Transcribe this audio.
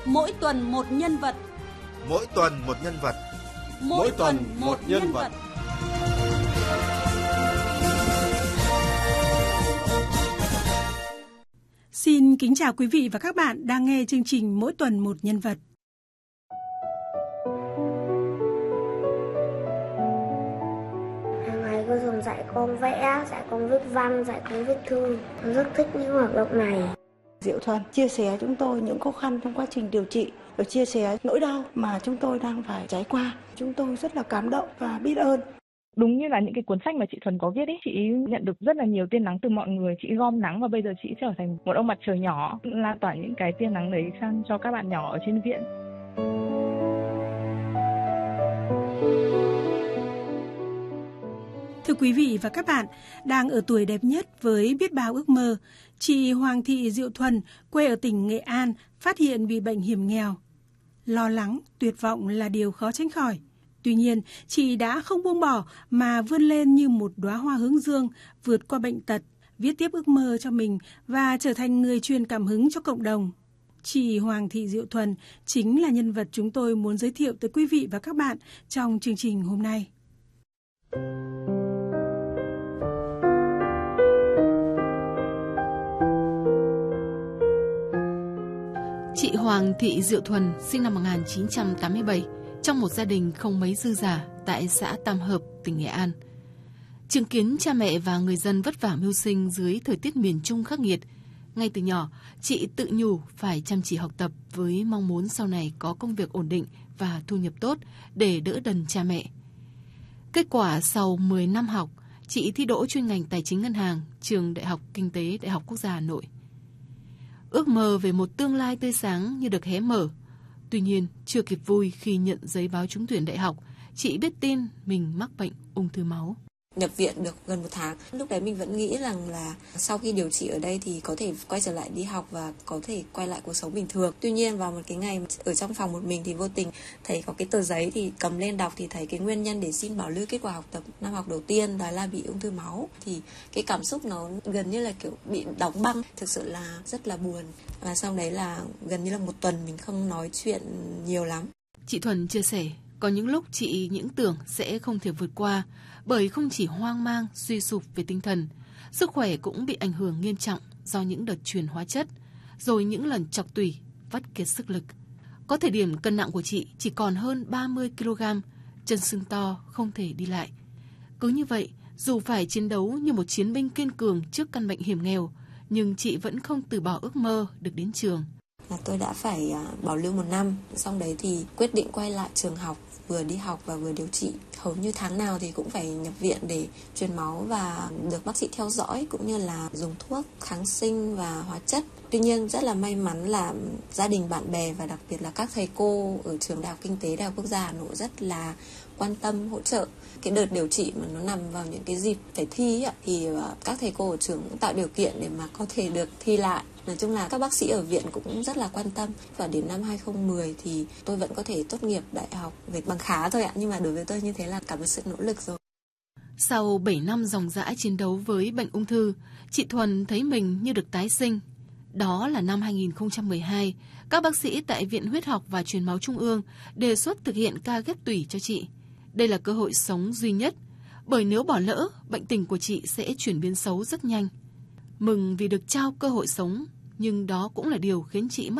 Mỗi tuần một nhân vật. Mỗi tuần một nhân vật. Mỗi tuần một nhân vật. Xin kính chào quý vị và các bạn đang nghe chương trình Mỗi tuần một nhân vật. Hàng ngày cô thường dạy con vẽ, dạy con viết văn, dạy con viết thư. Tôi rất thích những hoạt động này. Diệu Thuần chia sẻ chúng tôi những khó khăn trong quá trình điều trị, và chia sẻ nỗi đau mà chúng tôi đang phải trải qua. Chúng tôi rất là cảm động và biết ơn. Đúng như là những cái cuốn sách mà chị Thuần có viết ấy, chị nhận được rất là nhiều tia nắng từ mọi người, chị gom nắng và bây giờ chị trở thành một ông mặt trời nhỏ, lan tỏa những cái tia nắng đấy sang cho các bạn nhỏ ở trên viện. Thưa quý vị và các bạn, đang ở tuổi đẹp nhất với biết bao ước mơ, chị Hoàng Thị Diệu Thuần, quê ở tỉnh Nghệ An, phát hiện bị bệnh hiểm nghèo. Lo lắng, tuyệt vọng là điều khó tránh khỏi. Tuy nhiên, chị đã không buông bỏ mà vươn lên như một đóa hoa hướng dương, vượt qua bệnh tật, viết tiếp ước mơ cho mình và trở thành người truyền cảm hứng cho cộng đồng. Chị Hoàng Thị Diệu Thuần chính là nhân vật chúng tôi muốn giới thiệu tới quý vị và các bạn trong chương trình hôm nay. Chị Hoàng Thị Diệu Thuần sinh năm 1987 trong một gia đình không mấy dư giả tại xã Tam Hợp, tỉnh Nghệ An. Chứng kiến cha mẹ và người dân vất vả mưu sinh dưới thời tiết miền Trung khắc nghiệt, ngay từ nhỏ, chị tự nhủ phải chăm chỉ học tập với mong muốn sau này có công việc ổn định và thu nhập tốt để đỡ đần cha mẹ. Kết quả sau 10 năm học, chị thi đỗ chuyên ngành Tài chính Ngân hàng, trường Đại học Kinh tế Đại học Quốc gia Hà Nội. Ước mơ về một tương lai tươi sáng như được hé mở. Tuy nhiên, chưa kịp vui khi nhận giấy báo trúng tuyển đại học, chị biết tin mình mắc bệnh ung thư máu. Nhập viện được gần 1 tháng. Lúc đấy mình vẫn nghĩ rằng là sau khi điều trị ở đây thì có thể quay trở lại đi học và có thể quay lại cuộc sống bình thường. Tuy nhiên vào một cái ngày ở trong phòng một mình thì vô tình thấy có cái tờ giấy thì cầm lên đọc thì thấy cái nguyên nhân để xin bảo lưu kết quả học tập năm học đầu tiên đó là bị ung thư máu. Thì cái cảm xúc nó gần như là kiểu bị đóng băng, thực sự là rất là buồn. Và sau đấy là gần như là 1 tuần mình không nói chuyện nhiều lắm. Chị Thuần chia sẻ, có những lúc chị những tưởng sẽ không thể vượt qua, bởi không chỉ hoang mang, suy sụp về tinh thần, sức khỏe cũng bị ảnh hưởng nghiêm trọng do những đợt truyền hóa chất, rồi những lần chọc tủy, vắt kiệt sức lực. Có thời điểm cân nặng của chị chỉ còn hơn 30 kg, chân sưng to, không thể đi lại. Cứ như vậy, dù phải chiến đấu như một chiến binh kiên cường trước căn bệnh hiểm nghèo, nhưng chị vẫn không từ bỏ ước mơ được đến trường. Tôi đã phải bảo lưu 1 năm, xong đấy thì quyết định quay lại trường học, vừa đi học và vừa điều trị. Hầu như tháng nào thì cũng phải nhập viện để truyền máu và được bác sĩ theo dõi cũng như là dùng thuốc kháng sinh và hóa chất. Tuy nhiên rất là may mắn là gia đình, bạn bè và đặc biệt là các thầy cô ở trường Đại học Kinh tế Đại học Quốc gia Hà Nội rất là quan tâm, hỗ trợ. Cái đợt điều trị mà nó nằm vào những cái dịp phải thi ấy, thì các thầy cô ở trường cũng tạo điều kiện để mà có thể được thi lại. Nói chung là các bác sĩ ở viện cũng rất là quan tâm. Và đến năm 2010 thì tôi vẫn có thể tốt nghiệp đại học với bằng khá thôi ạ. Nhưng mà đối với tôi như thế là cả một sự nỗ lực rồi. Sau 7 năm ròng rã chiến đấu với bệnh ung thư, chị Thuần thấy mình như được tái sinh. Đó là năm 2012, các bác sĩ tại Viện Huyết học và Truyền máu Trung ương đề xuất thực hiện ca ghép tủy cho chị. Đây là cơ hội sống duy nhất, bởi nếu bỏ lỡ, bệnh tình của chị sẽ chuyển biến xấu rất nhanh. Mừng vì được trao cơ hội sống, nhưng đó cũng là điều khiến chị mất